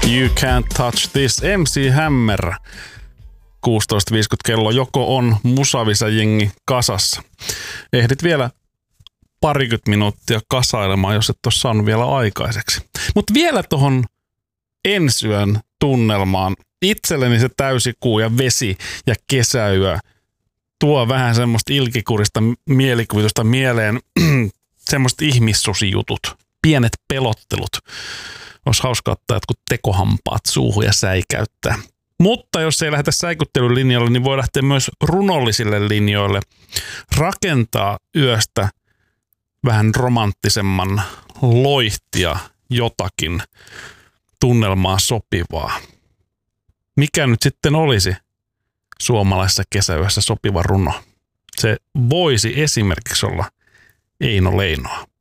You Can't Touch This, MC Hammer. 16.50 kello, joko on Musavisa-jengi kasassa. Ehdit vielä parikymmentä minuuttia kasailemaan, jos et ole saanut vielä aikaiseksi. Mutta vielä tuohon ensiyön tunnelmaan. Itselleni se täysikuu ja vesi ja kesäyö tuo vähän semmoista ilkikurista mielikuvitusta mieleen. Semmoiset ihmissusijutut, pienet pelottelut. Olisi hauska ottaa jotkut tekohampaat suuhun ja säikäyttää. Mutta jos ei lähdetä säikyttelyn linjalle, niin voi lähteä myös runollisille linjoille. Rakentaa yöstä vähän romanttisemman loihtia jotakin tunnelmaa sopivaa. Mikä nyt sitten olisi suomalaisessa kesäyössä sopiva runo? Se voisi esimerkiksi olla Eino Leinoa.